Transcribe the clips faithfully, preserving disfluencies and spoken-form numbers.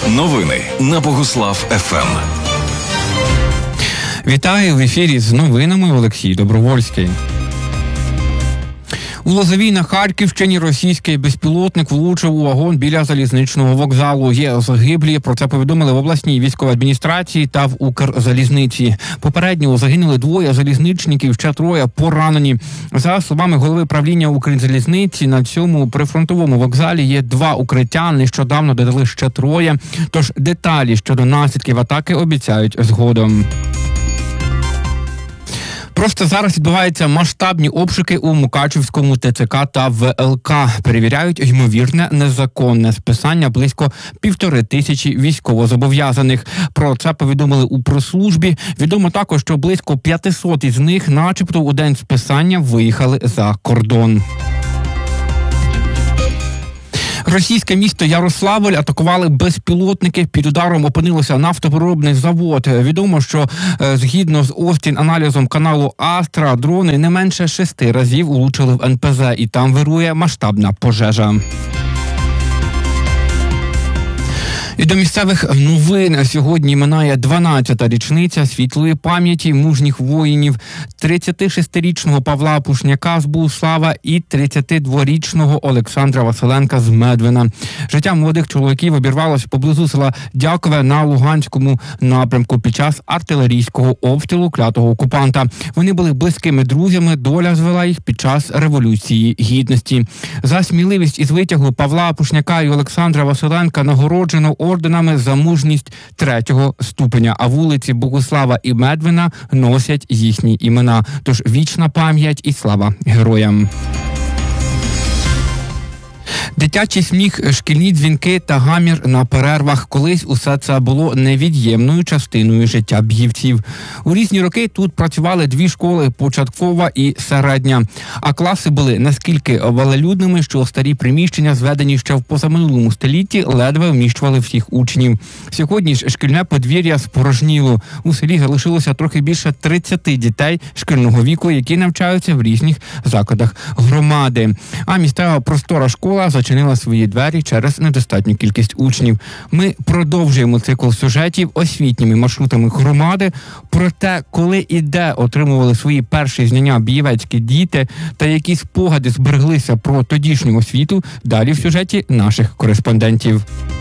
Новини на Богуслав-ФМ. Вітаю, в ефірі з новинами Олексій Добровольський. У Лозовій на Харківщині російський безпілотник влучив у вагон біля залізничного вокзалу. Є загиблі, про це повідомили в обласній військовій адміністрації та в Укрзалізниці. Попередньо загинули двоє залізничників, ще троє поранені. За словами голови правління Укрзалізниці, на цьому прифронтовому вокзалі є два укриття, нещодавно додали ще троє. Тож деталі щодо наслідків атаки обіцяють згодом. Просто зараз відбуваються масштабні обшуки у Мукачівському ТЦК та ВЛК. Перевіряють ймовірне незаконне списання близько півтори тисячі військовозобов'язаних. Про це повідомили у прес-службі. Відомо також, що близько п'ятсот із них начебто у день списання виїхали за кордон. Російське місто Ярославль атакували безпілотники. Під ударом опинилося нафтопереробний завод. Відомо, що е, згідно з Остін-аналізом каналу Астра, дрони не менше шести разів влучили в ен пе зе, і там вирує масштабна пожежа. І до місцевих новин. Сьогодні минає дванадцята річниця світлої пам'яті мужніх воїнів тридцятишестирічного Павла Пушняка з Богуслава і тридцятидворічного Олександра Василенка з Медвина. Життя молодих чоловіків обірвалось поблизу села Дякове на Луганському напрямку під час артилерійського обстрілу клятого окупанта. Вони були близькими друзями, доля звела їх під час Революції Гідності. За сміливість із витягу Павла Пушняка і Олександра Василенка нагороджено орденами за мужність третього ступеня, а вулиці Богуслава і Медвина носять їхні імена. Тож вічна пам'ять і слава героям. Дитячий сміх, шкільні дзвінки та гамір на перервах. Колись усе це було невід'ємною частиною життя б'ївців. У різні роки тут працювали дві школи – початкова і середня. А класи були наскільки велелюдними, що старі приміщення, зведені ще в позаминулому столітті, ледве вміщували всіх учнів. Сьогодні ж шкільне подвір'я спорожніло. У селі залишилося трохи більше тридцяти дітей шкільного віку, які навчаються в різних закладах громади. А місцева простора школа зачинила свої двері через недостатню кількість учнів. Ми продовжуємо цикл сюжетів освітніми маршрутами громади про те, коли і де отримували свої перші знання бієвецькі діти та які спогади збереглися про тодішню освіту, далі в сюжеті наших кореспондентів.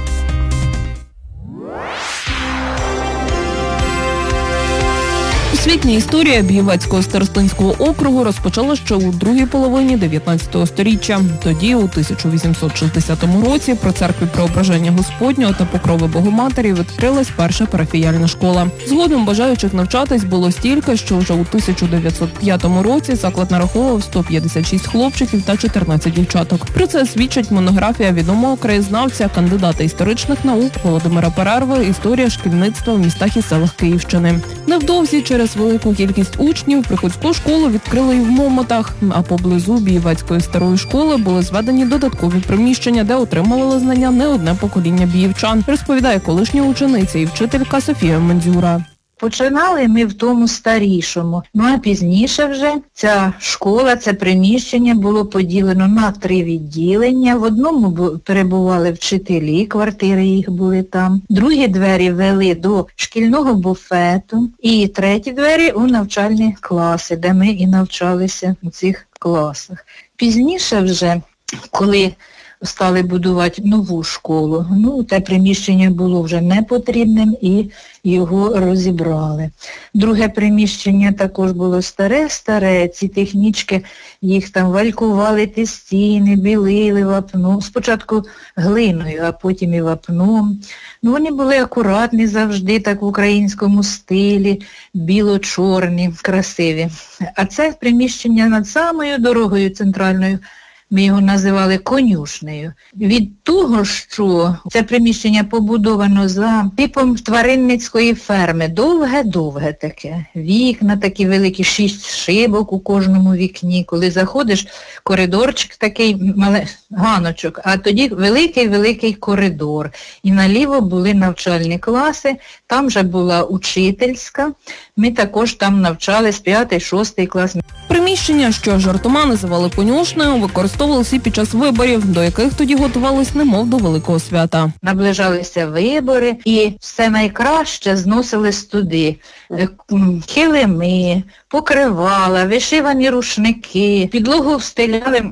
Освітня історія Бієвецького старостинського округу розпочала ще у другій половині дев'ятнадцятого сторіччя. Тоді, у тисяча вісімсот шістдесятому році, при церкві Преображення Господнього та Покрови Богоматері відкрилась перша парафіяльна школа. Згодом бажаючих навчатись було стільки, що вже у тисяча дев'ятсот п'ятому році заклад нараховував сто п'ятдесят шість хлопчиків та чотирнадцять дівчаток. Про це свідчить монографія відомого краєзнавця, кандидата історичних наук Володимира Перерви «Історія шкільництва в містах і селах Київщини». Невдовзі через велику кількість учнів приходську школу відкрили і в Момотах, а поблизу Бієвецької старої школи були зведені додаткові приміщення, де отримували знання не одне покоління біївчан, розповідає колишня учениця і вчителька Софія Мендзюра. Починали ми в тому старішому, ну а пізніше вже ця школа, це приміщення було поділено на три відділення. В одному перебували вчителі, квартири їх були там. Другі двері вели до шкільного буфету і треті двері у навчальні класи, де ми і навчалися у цих класах. Пізніше вже, коли стали будувати нову школу, ну, те приміщення було вже не потрібним і його розібрали. Друге приміщення також було старе-старе, ці технічки, їх там валькували ті стіни, білили вапно, спочатку глиною, а потім і вапном. Ну, вони були акуратні завжди, так в українському стилі, біло-чорні, красиві. А це приміщення над самою дорогою центральною, ми його називали конюшнею. Від того, що це приміщення побудовано за типом тваринницької ферми, довге-довге таке. Вікна такі великі, шість шибок у кожному вікні. Коли заходиш, коридорчик такий, мале, ганочок, а тоді великий-великий коридор. І наліво були навчальні класи, там же була учительська. Ми також там навчались п'ятий, шостий клас. Приміщення, що жартома називали конюшнею, використовували використовувалися під час виборів, до яких тоді готувались немов до великого свята. Наближалися вибори і все найкраще зносились туди. Килими, покривала, вишивані рушники, підлогу встеляли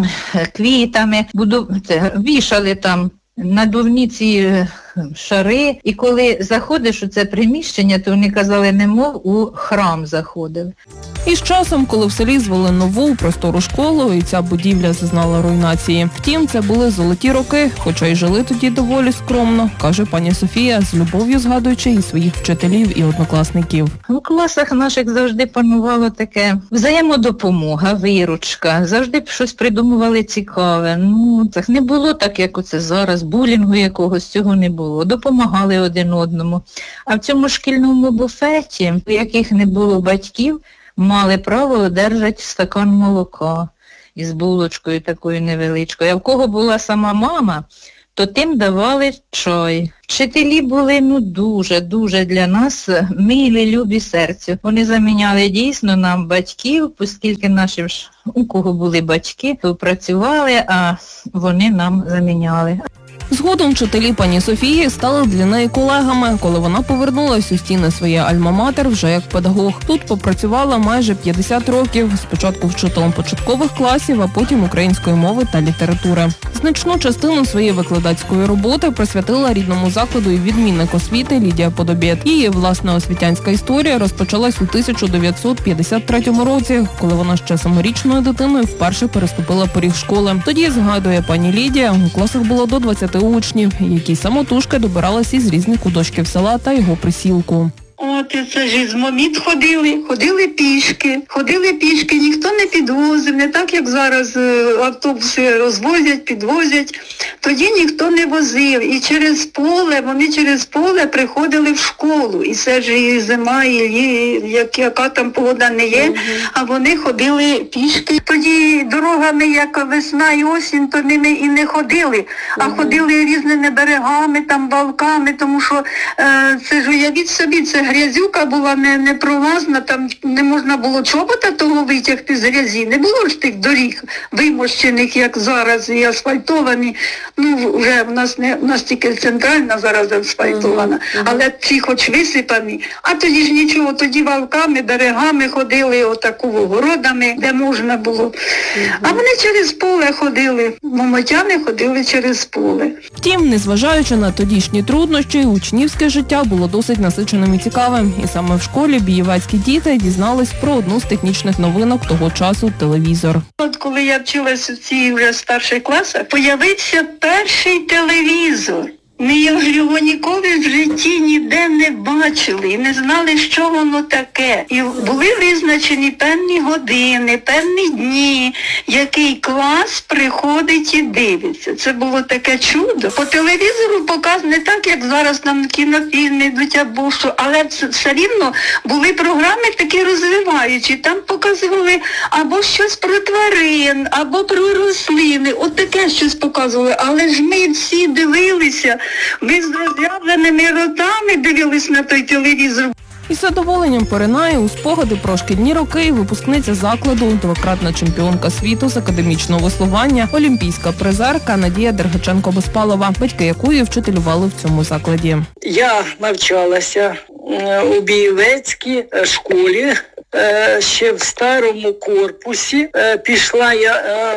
квітами, буду... вішали там надувні ці шари. І коли заходиш у це приміщення, то вони казали, немов у храм заходили. І з часом, коли в селі звели нову простору школу, і ця будівля зазнала руйнації. Втім, це були золоті роки, хоча й жили тоді доволі скромно, каже пані Софія, з любов'ю згадуючи і своїх вчителів, і однокласників. У класах наших завжди панувало таке взаємодопомога, виручка, завжди щось придумували цікаве. Ну, так не було так, як оце зараз, булінгу якогось, цього не було. Допомагали один одному. А в цьому шкільному буфеті, у яких не було батьків, мали право одержати стакан молока із булочкою такою невеличкою. А в кого була сама мама, то тим давали чай. Вчителі були ну дуже-дуже для нас милі, любі серцю. Вони заміняли дійсно нам батьків, оскільки наші, у кого були батьки, то працювали, а вони нам заміняли. Згодом вчителі пані Софії стали для неї колегами, коли вона повернулася у стіни своєї альма-матер вже як педагог. Тут попрацювала майже п'ятдесят років, спочатку вчителем початкових класів, а потім української мови та літератури. Значну частину своєї викладацької роботи присвятила рідному закладу і відмінник освіти Лідія Подобєт. Її власна освітянська історія розпочалась у тисяча дев'ятсот п'ятдесят третьому році, коли вона ще саморічною дитиною вперше переступила поріг школи. Тоді, згадує пані Лідія, у класах було до двадцяти учнів, які самотужки добиралися із різних куточків села та його присілку. От, це ж із Моміт ходили, ходили пішки, ходили пішки, ніхто не підвозив, не так, як зараз автобуси розвозять, підвозять. Тоді ніхто не возив. І через поле, вони через поле приходили в школу. І це ж і зима, і, і як, яка там погода не є, угу. А вони ходили пішки. Тоді дорогами, як весна і осінь, то ними і не ходили, а угу. Ходили різними берегами, там балками, тому що е, це ж уявіть собі, це грязюка була не, не пролазна, там не можна було чобота того витягти з грязі. Не було ж тих доріг вимощених, як зараз, і асфальтовані. Ну, вже в нас не в нас тільки центральна зараз асфальтована, uh-huh. Але ці хоч висипані. А тоді ж нічого, тоді валками, берегами ходили, отаку городами, де можна було. Uh-huh. А вони через поле ходили, момотяни ходили через поле. Втім, незважаючи на тодішні труднощі, учнівське життя було досить насиченим і цікавим. І саме в школі бієвацькі діти дізнались про одну з технічних новинок того часу – телевізор. От коли я вчилася в цій вже старших класах, появився перший телевізор. Ми його ніколи в житті ніде не бачили і не знали, що воно таке. І були визначені певні години, певні дні, який клас приходить і дивиться. Це було таке чудо. По телевізору показ не так, як зараз там кінофільми йдуть або що, але все рівно були програми такі розвиваючі. Там показували або щось про тварин, або про рослини. От таке щось показували. Але ж ми всі дивилися. Ми з роззявленими ротами дивились на той телевізор. Із задоволенням поринає у спогади про шкільні роки випускниця закладу, двократна чемпіонка світу з академічного веслування, олімпійська призерка Надія Дергаченко-Безпалова, батьки якої вчителювали в цьому закладі. Я навчалася у Бієвецькій школі. Ще в старому корпусі. Пішла я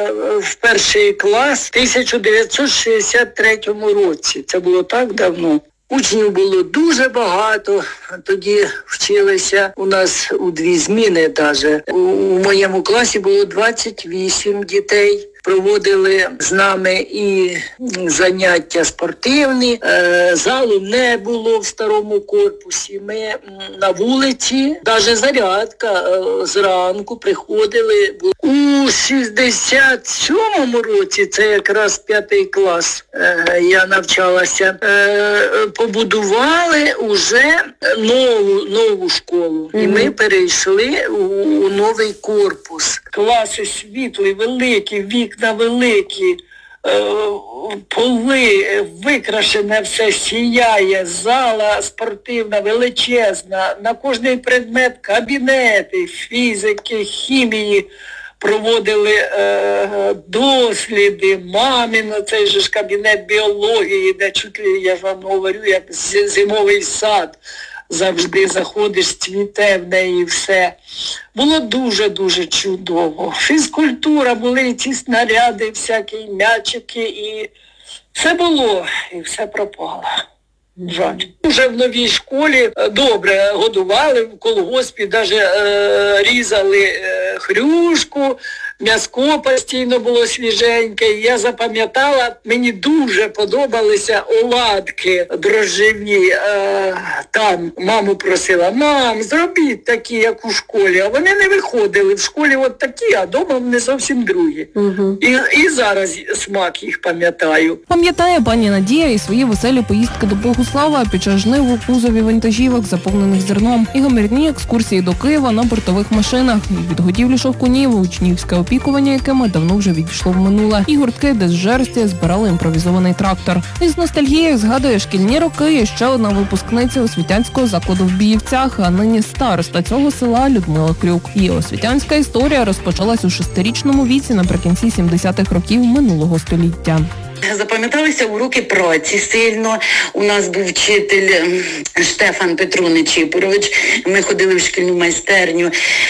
в перший клас в тисяча дев'ятсот шістдесят третьому році. Це було так давно. Учнів було дуже багато. Тоді вчилися у нас у дві зміни навіть. У моєму класі було двадцять вісім дітей. Проводили з нами і заняття спортивні, залу не було в старому корпусі. Ми на вулиці, навіть зарядка зранку приходили. У шістдесят сьомому році, це якраз п'ятий клас, я навчалася, побудували уже нову, нову школу. І ми перейшли у, у новий корпус. Класи світлі, великі, вікна великі, поли, викрашене все, сіяє, зала спортивна, величезна, на кожний предмет кабінети, фізики, хімії, проводили е, досліди, мамин, цей же ж кабінет біології, де чуть ли, я ж вам говорю, як зимовий сад. Завжди заходиш, цвіте в неї все. Було дуже-дуже чудово. Фізкультура, були ці снаряди, всякі м'ячики, і все було, і все пропало. Жаль. Вже в новій школі добре годували, в колгоспі навіть е, різали е, хрюшку, м'яско постійно було свіженьке. Я запам'ятала, мені дуже подобалися оладки дрожжеві. Е, там маму просила, мам, зробіть такі, як у школі. А вони не виходили. В школі от такі, а вдома не зовсім другі. Угу. І, і зараз смак їх пам'ятаю. Пам'ятає пані Надія і свої веселі поїздки до Богуслава під час жнив у кузові вантажівок, заповнених зерном, і гамірні екскурсії до Києва на бортових машинах, і відгодівлі шовкунів, учнівське опікування, якими давно вже відійшло в минуле, і гуртки, де з жерсті збирали імпровізований трактор. І з ностальгією згадує шкільні роки і ще одна випускниця освітянського закладу в Біївцях, а нині староста цього села Людмила Крюк. Її освітянська історія розпочалась у шестирічному віці наприкінці сімдесятих років минулого століття. Запам'яталися уроки праці сильно. У нас був вчитель Штефан Петро Нечипорович. Ми ходили в шкільну майстерню.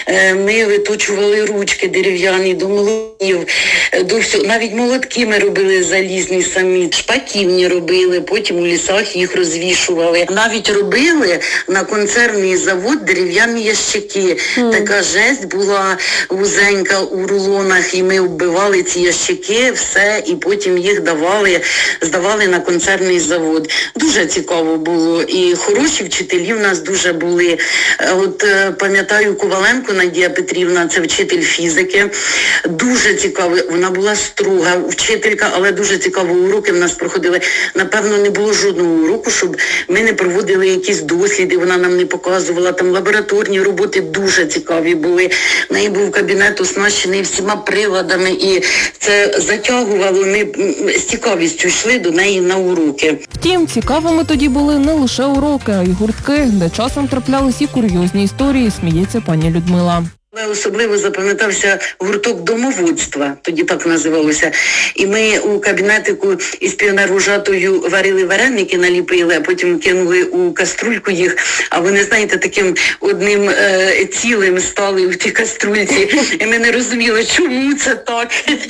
Ми виточували ручки дерев'яні до молотків. До всього. Навіть молотки ми робили залізні самі. Шпаківні робили, потім у лісах їх розвішували. Навіть робили на консервний завод дерев'яні ящики. Mm. Така жесть була вузенька у рулонах, і ми вбивали ці ящики, все, і потім їх давали. Здавали на консервний завод. Дуже цікаво було. І хороші вчителі в нас дуже були. От пам'ятаю Коваленко Надія Петрівна, це вчитель фізики. Дуже цікаво. Вона була строга вчителька, але дуже цікаво уроки в нас проходили. Напевно, не було жодного уроку, щоб ми не проводили якісь досліди. Вона нам не показувала. Там лабораторні роботи дуже цікаві були. В неї був кабінет оснащений всіма приладами. І це затягувало. Ми з цікавістю йшли до неї на уроки. Втім, цікавими тоді були не лише уроки, а й гуртки, де часом траплялись і курйозні історії, сміється пані Людмила. Але особливо запам'ятався гурток домоводства, тоді так називалося. І ми у кабінетику із піонервожатою варили вареники, наліпили, а потім кинули у каструльку їх. А вони, знаєте, таким одним е, цілим стали в тій каструльці. І ми не розуміли, чому це так.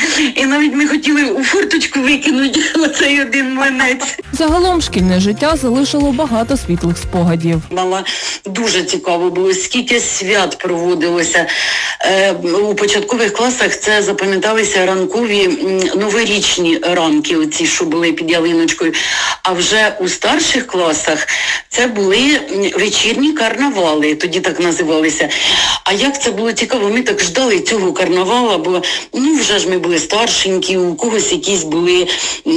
І навіть ми хотіли у форточку викинути оцей один млинець. Загалом шкільне життя залишило багато світлих спогадів. Мала дуже цікаво було, скільки свят проводилося. У початкових класах це запам'яталися ранкові новорічні ранки, оці, що були під ялиночкою. А вже у старших класах це були вечірні карнавали, тоді так називалися. А як це було цікаво, ми так ждали цього карнавала, бо ну вже ж ми були старшенькі, у когось якісь були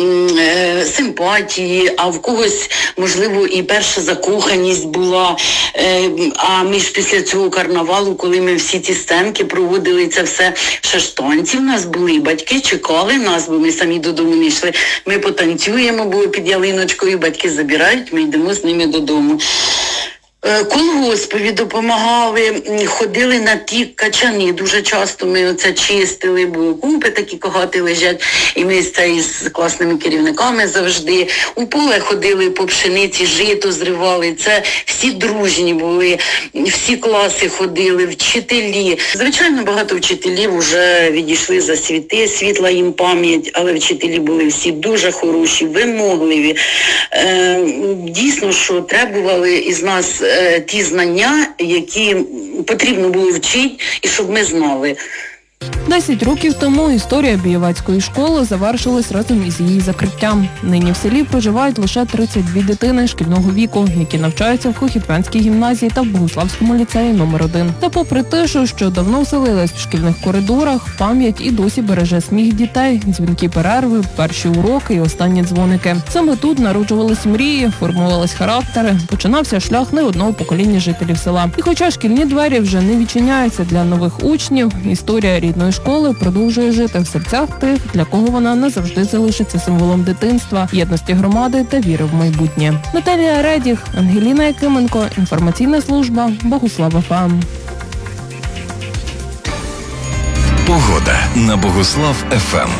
е, симпатії, а в когось, можливо, і перша закоханість була. Е, а ми ж після цього карнавалу, коли ми всі ці сценки проводили, це все, ще ж танці в нас були, батьки чекали нас, бо ми самі додому не йшли. Ми потанцюємо, бо під ялиночкою батьки забирають, ми йдемо з ними додому. Колгоспові допомагали, ходили на ті качани, дуже часто ми оце чистили, бо купи такі когати лежать, і ми це із класними керівниками завжди. У поле ходили по пшениці, жито зривали, це всі дружні були, всі класи ходили, вчителі. Звичайно, багато вчителів вже відійшли за світи, світла їм пам'ять, але вчителі були всі дуже хороші, вимогливі. Е, дійсно, що требували із нас ті знання, які потрібно було вчити, і щоб ми знали. Десять років тому історія Бієвацької школи завершилась разом із її закриттям. Нині в селі проживають лише тридцять дві дитини шкільного віку, які навчаються в Хохітвянській гімназії та в Богуславському ліцеї номер один. Та попри тишу, що давно вселилась в шкільних коридорах, пам'ять і досі береже сміх дітей, дзвінки перерви, перші уроки і останні дзвоники. Саме тут народжувались мрії, формувались характери, починався шлях не одного покоління жителів села. І хоча шкільні двері вже не відчиняються для нових учнів, історія рідної школи продовжує жити в серцях тих, для кого вона назавжди залишиться символом дитинства, єдності громади та віри в майбутнє. Наталія Редіх, Ангеліна Якименко, інформаційна служба Богуслав еф ем. Погода на Богуслав еф ем.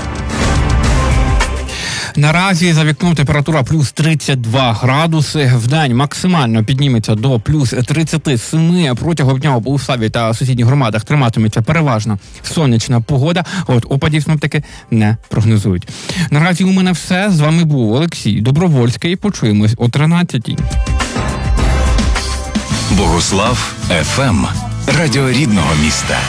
Наразі за вікном температура плюс тридцять два градуси. Вдень максимально підніметься до плюс тридцять сім. Протягом дня у Богуславі та сусідніх громадах триматиметься переважно сонячна погода. От опадів синоптики не прогнозують. Наразі у мене все. З вами був Олексій Добровольський. Почуємось о тринадцятій. Богуслав еф ем. Радіо рідного міста.